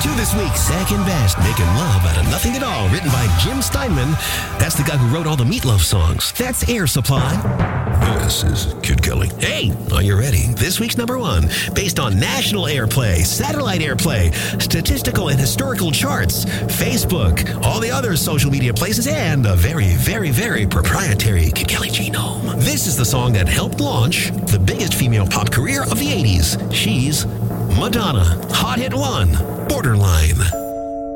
2 this week, Second Best, Making Love Out of Nothing at All, written by Jim Steinman. That's the guy who wrote all the Meatloaf songs. That's Air Supply. This is Kid Kelly. Hey, are you ready? This week's number 1, based on national airplay, satellite airplay, statistical and historical charts, Facebook, all the other social media places, and a very, very, very proprietary Kid Kelly genome. This is the song that helped launch the biggest female pop career of the 80s. She's Madonna. Hot Hit 1, Borderline.